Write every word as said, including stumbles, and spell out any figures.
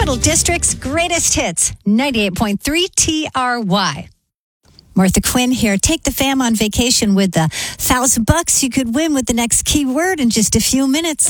Capital District's greatest hits, ninety-eight point three T R Y. Martha Quinn here. Take the fam on vacation with the thousand bucks you could win with the next keyword in just a few minutes.